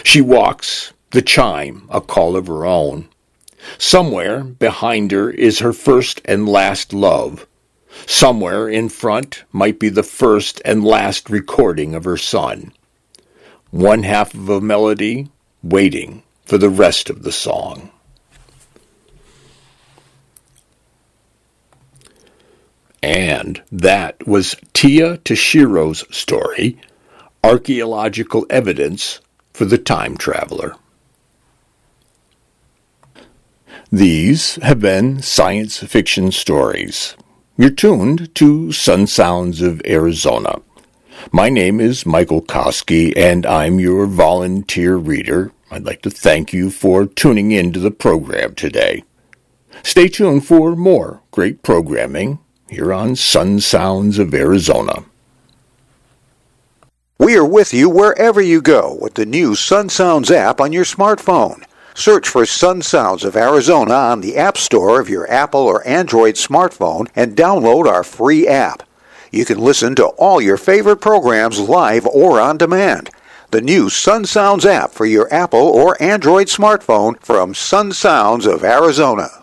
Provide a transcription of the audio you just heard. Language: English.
She walks, the chime a call of her own. Somewhere behind her is her first and last love. Somewhere in front might be the first and last recording of her son. One half of a melody waiting for the rest of the song. And that was Tia Tashiro's story, Archaeological Evidence for the Time Traveler. These have been science fiction stories. You're tuned to Sun Sounds of Arizona. My name is Michael Koski, and I'm your volunteer reader. I'd like to thank you for tuning in to the program today. Stay tuned for more great programming here on Sun Sounds of Arizona. We are with you wherever you go with the new Sun Sounds app on your smartphone. Search for Sun Sounds of Arizona on the App Store of your Apple or Android smartphone and download our free app. You can listen to all your favorite programs live or on demand. The new Sun Sounds app for your Apple or Android smartphone from Sun Sounds of Arizona.